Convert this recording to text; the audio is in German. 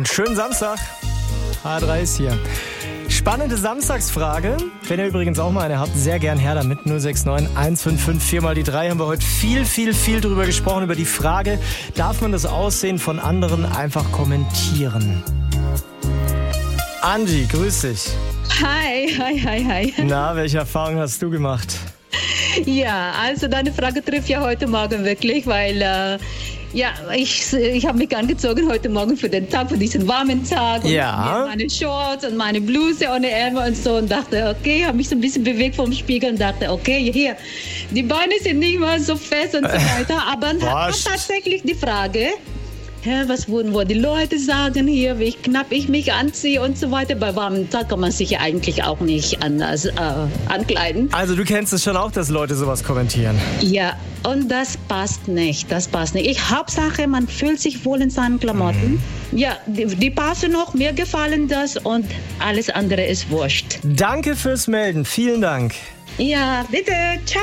Schönen Samstag. H3 ist hier. Spannende Samstagsfrage. Wenn ihr übrigens auch mal eine habt, sehr gern her damit. 069 155 4 mal die 3 haben wir heute viel drüber gesprochen, über die Frage, darf man das Aussehen von anderen einfach kommentieren? Angie, grüß dich. Hi. Na, welche Erfahrungen hast du gemacht? Ja, also deine Frage trifft ja heute Morgen wirklich, weil ich habe mich angezogen heute Morgen für den Tag, für diesen warmen Tag. Und Ja. meine Shorts und meine Bluse ohne Ärmel und so und dachte, okay, habe mich so ein bisschen bewegt vom Spiegel und dachte, okay, hier, die Beine sind nicht mal so fest und so weiter. Aber dann hat tatsächlich die Frage, was würden wohl die Leute sagen hier, wie knapp ich mich anziehe und so weiter. Bei warmem Tag kann man sich ja eigentlich auch nicht anders ankleiden. Also du kennst es schon auch, dass Leute sowas kommentieren? Ja, und das passt nicht. Hauptsache, man fühlt sich wohl in seinen Klamotten. Ja, die passen noch, mir gefallen das und alles andere ist wurscht. Danke fürs Melden, vielen Dank. Ja, bitte, ciao.